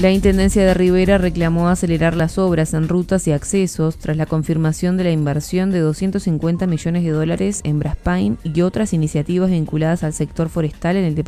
La Intendencia de Rivera reclamó acelerar las obras en rutas y accesos tras la confirmación de la inversión de $250 millones en Braspain y otras iniciativas vinculadas al sector forestal en el departamento.